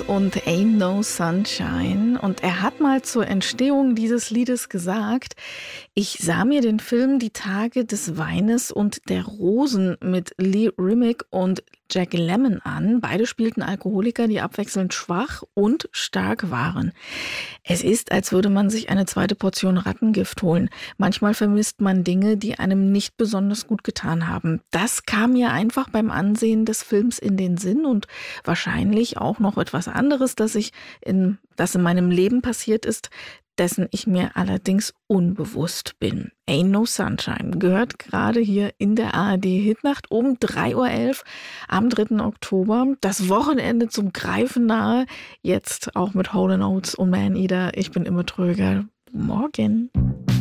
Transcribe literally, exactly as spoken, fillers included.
und Ain't No Sunshine. Und er hat mal zur Entstehung dieses Liedes gesagt: Ich sah mir den Film Die Tage des Weines und der Rosen mit Lee Remick und Jack Lemmon an. Beide spielten Alkoholiker, die abwechselnd schwach und stark waren. Es ist, als würde man sich eine zweite Portion Rattengift holen. Manchmal vermisst man Dinge, die einem nicht besonders gut getan haben. Das kam mir einfach beim Ansehen des Films in den Sinn und wahrscheinlich auch noch etwas anderes, das ich in, das in meinem Leben passiert ist, dessen ich mir allerdings unbewusst bin. Ain't No Sunshine gehört gerade hier in der A R D-Hitnacht um drei Uhr elf am dritten Oktober. Das Wochenende zum Greifen nahe, jetzt auch mit Hall and Oates und Man Eater. Ich bin immer tröger. Morgen.